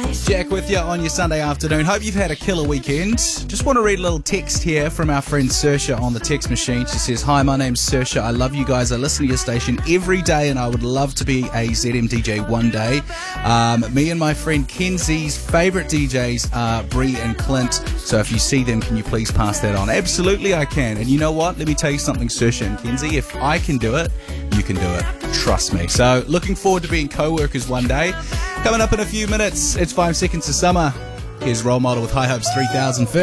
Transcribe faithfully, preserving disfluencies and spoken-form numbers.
Jack with you on your Sunday afternoon. Hope you've had a killer weekend. Just want to read a little text here from our friend Saoirse on the text machine. She says, "Hi, my name's Saoirse. I love you guys. I listen to your station every day and I would love to be a Z M D J one day. Um, me and my friend Kenzie's favourite D Js are Bree and Clint. So if you see them, can you please pass that on?" Absolutely I can. And you know what? Let me tell you something, Saoirse and Kenzie. If I can do it, you can do it. Trust me. So looking forward to being co-workers one day. Coming up in a few minutes, it's five seconds to summer. Here's Role Model with High Hopes three thousand.